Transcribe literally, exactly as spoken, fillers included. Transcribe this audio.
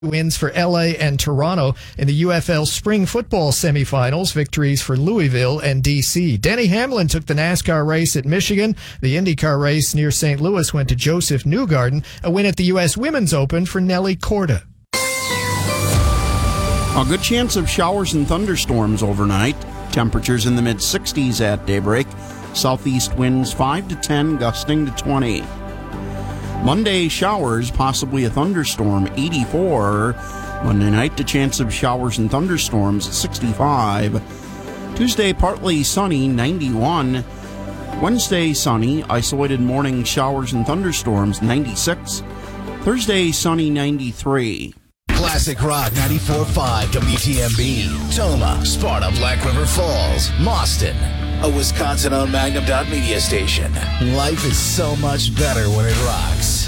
Wins for L A and Toronto in the U F L Spring Football semifinals. Victories for Louisville and D C. Denny Hamlin took the NASCAR race at Michigan. The IndyCar race near Saint Louis went to Joseph Newgarden. A win at the U S Women's Open for Nelly Korda. A good chance of showers and thunderstorms overnight. Temperatures in the mid sixties at daybreak. Southeast winds five to ten, gusting to twenty. Monday, showers, possibly a thunderstorm, eighty-four. Monday night, the chance of showers and thunderstorms, sixty-five. Tuesday, partly sunny, ninety-one. Wednesday, sunny, isolated morning showers and thunderstorms, ninety-six. Thursday, sunny, ninety-three. Classic Rock ninety-four point five W T M B. Toma, Sparta, Black River Falls, Mauston. A Wisconsin-owned Magnum Dot Media station. Life is so much better when it rocks.